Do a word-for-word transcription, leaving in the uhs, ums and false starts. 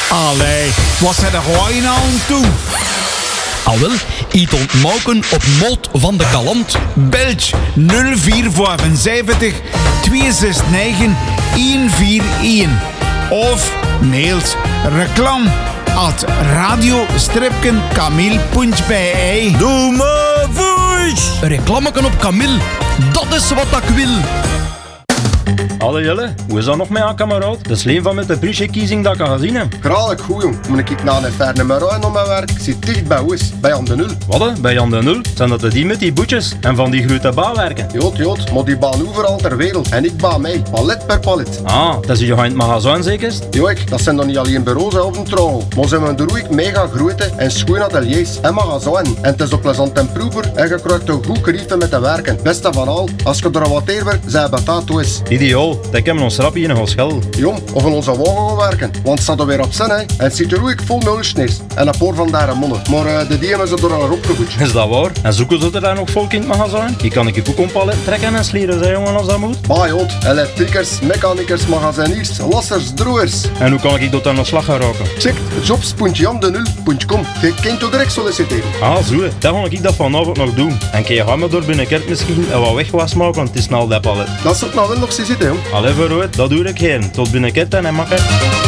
Allee, wat zijn er gewoon nou aan toe? Al wel, iets ontmoken op Molt van de Kalant. Belg nul vier zeven twee zes negen een vier een. Of mailt reclam at radio-kamil punt b e. Doe maar voice! Een reclameken op Camille, dat is wat ik wil. Hallo Jelle, hoe is dat nog met aan kameraad? Dat is Leen van met de priesjekiezing dat ik al gezien heb. Graag goed jong, moet ik naar een ferne Meroin om mijn werk. Ik zit dicht bij Oes, bij Jan de Nul. Wat? Bij Jan de Nul? Zijn dat de die met die boetjes en van die grote bouwwerken? Jood, jood, maar die baan overal ter wereld. En ik baan mij, palet per palet. Ah, dat is je in het magazijn zeker? Joik, dat zijn dan niet alleen bureaus hè, op een trouw. Maar zijn we er ook mega grote en schoon ateliers en magazijn. En het is ook plezant en proever en je krijgt een goed gerief met te werken. Beste van al, als je er wat teer werkt, zijn betaald is. Ideaal, dat hebben ons rap hier nog schel. Jong, of in onze wagen gaan werken. Want het staat er weer op zin hè. En het ziet er ook vol nulsneers. En een paar van daar monnen. Maar uh, de die hebben ze er al opgevoed. Is dat waar? En zoeken ze er daar nog volk in het magazijn? Die kan ik je ook op trekken en slieren, zei jongen, als dat moet. Maar jood, elektrikers, mechanikers, magaziniers, lassers, droers. En hoe kan ik dat dan nog slag gaan raken? Check jobs punt jan de nul punt com. Je kunt toch direct solliciteren. Ah, zo, hè. Dat ga ik dat vanavond nog doen. En kun je gaan me door binnenkort misschien en wat wegwas maken, want het is snel dat palet. Dat is het nou wel nog zitten, jong. Allee, vooruit, dat doe ik geen. Tot binnenkort en makker.